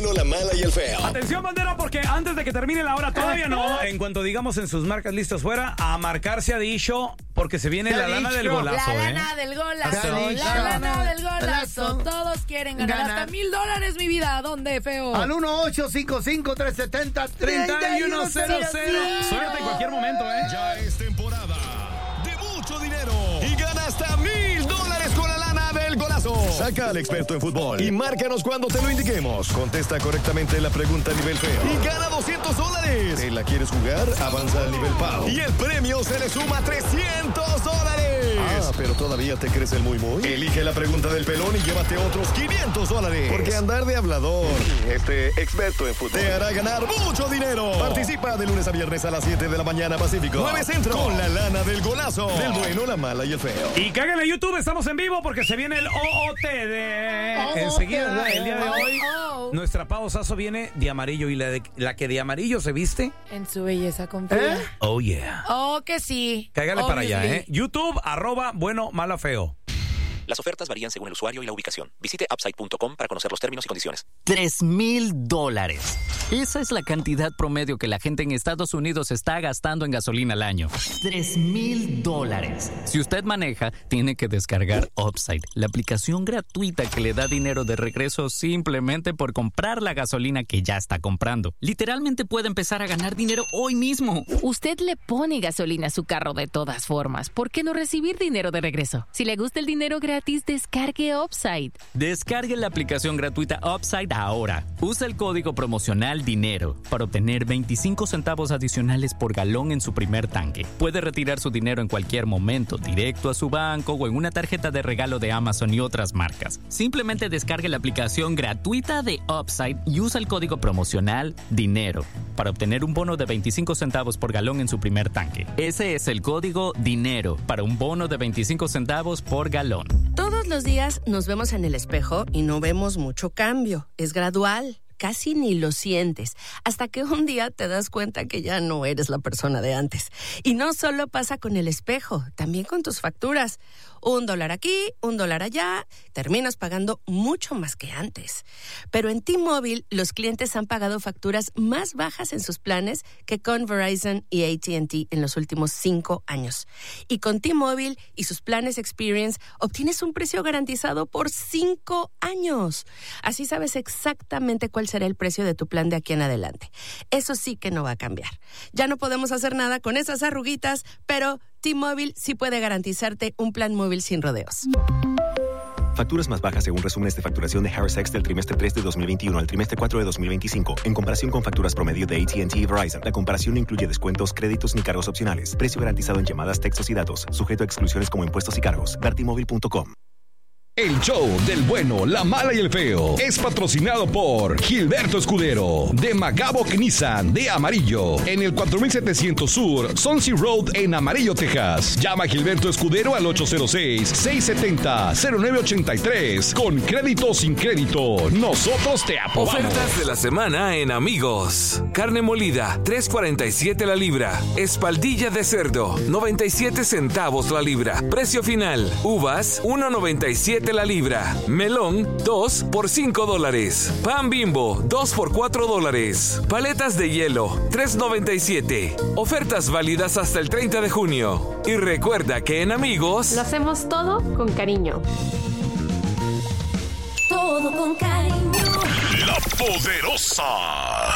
bueno, la mala y el feo. Atención, bandera, porque antes de que termine la hora, todavía no. En cuanto digamos en sus marcas listas fuera, a marcar se ha dicho, porque se viene la lana del golazo. La lana del golazo. La lana del golazo. Todos quieren ganar hasta $1,000, mi vida. ¿Dónde, feo? Al 1-855-370-3100. Suerte en cualquier momento, Ya es temporada de mucho dinero y gana hasta $1,000 con la lana del golazo. Saca al experto en fútbol y márcanos cuando te lo indiquemos. Contesta correctamente la pregunta a nivel feo y gana $200. ¿Te la quieres jugar? Avanza al nivel pau y el premio se le suma $300. Pero todavía te crees el muy. Elige la pregunta del pelón y llévate otros $500. Porque andar de hablador, experto en fútbol, te hará ganar mucho dinero. Participa de lunes a viernes a las 7 de la mañana Pacífico, 9 Centro, con la lana del golazo, del bueno, la mala y el feo. Y cáguenle a YouTube, estamos en vivo porque se viene el OOTD. Enseguida, el día de hoy, nuestra Pau Sasso viene de amarillo y la que de amarillo se viste. En su belleza confía. Oh, yeah. Oh, que sí. Cágale para allá, YouTube, @bueno, mala, feo. Las ofertas varían según el usuario y la ubicación. Visite upside.com para conocer los términos y condiciones. $3,000. Esa es la cantidad promedio que la gente en Estados Unidos está gastando en gasolina al año. $3,000. Si usted maneja, tiene que descargar Upside, la aplicación gratuita que le da dinero de regreso simplemente por comprar la gasolina que ya está comprando. Literalmente puede empezar a ganar dinero hoy mismo. Usted le pone gasolina a su carro de todas formas. ¿Por qué no recibir dinero de regreso? Si le gusta el dinero gratis, descargue Upside. Descargue la aplicación gratuita Upside ahora. Usa el código promocional DINERO para obtener 25 centavos adicionales por galón en su primer tanque. Puede retirar su dinero en cualquier momento, directo a su banco o en una tarjeta de regalo de Amazon y otras marcas. Simplemente descargue la aplicación gratuita de Upside y usa el código promocional DINERO para obtener un bono de 25 centavos por galón en su primer tanque. Ese es el código DINERO para un bono de 25 centavos por galón. Todos los días nos vemos en el espejo y no vemos mucho cambio. Es gradual. Casi ni lo sientes, hasta que un día te das cuenta que ya no eres la persona de antes. Y no solo pasa con el espejo, también con tus facturas. $1 aquí, $1 allá, terminas pagando mucho más que antes. Pero en T-Mobile, los clientes han pagado facturas más bajas en sus planes que con Verizon y AT&T en los últimos 5 años. Y con T-Mobile y sus planes Experience, obtienes un precio garantizado por 5 años. Así sabes exactamente cuál será el precio de tu plan de aquí en adelante. Eso sí que no va a cambiar. Ya no podemos hacer nada con esas arruguitas, pero T-Mobile sí puede garantizarte un plan móvil sin rodeos. Facturas más bajas según resúmenes de facturación de Harris X del trimestre 3 de 2021 al trimestre 4 de 2025, en comparación con facturas promedio de AT&T y Verizon. La comparación no incluye descuentos, créditos ni cargos opcionales. Precio garantizado en llamadas, textos y datos, sujeto a exclusiones como impuestos y cargos. Ver T-Mobile.com. El show del bueno, la mala y el feo es patrocinado por Gilberto Escudero de Magabo Nissan de Amarillo en el 4700 Sur, Swansea Road en Amarillo, Texas. Llama a Gilberto Escudero al 806-670-0983 con crédito o sin crédito. Nosotros te apoyamos. Ofertas de la semana en Amigos. Carne molida, $3.47 la libra. Espaldilla de cerdo, 97 centavos la libra. Precio final. Uvas, $1.97 la libra. Melón, 2 por $5. Pan Bimbo, 2 por $4. Paletas de hielo, $3.97. Ofertas válidas hasta el 30 de junio. Y recuerda que en Amigos lo hacemos todo con cariño. Todo con cariño. La Poderosa.